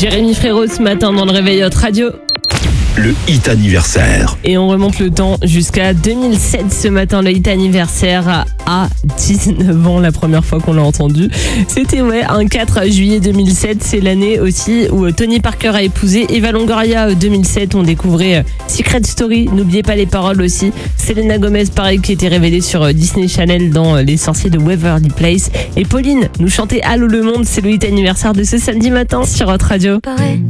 Jérémy Frérot ce matin dans le Réveil Hot Radio. Le hit anniversaire. Et on remonte le temps jusqu'à 2007 ce matin. Le hit anniversaire à 19 ans, la première fois qu'on l'a entendu. C'était un 4 juillet 2007. C'est l'année aussi où Tony Parker a épousé Eva Longoria. 2007, on découvrait Secret Story. N'oubliez pas les paroles aussi. Selena Gomez, pareil, qui était révélée sur Disney Channel dans Les Sorciers de Waverly Place. Et Pauline nous chantait Allô le monde. C'est le hit anniversaire de ce samedi matin sur Hot Radio.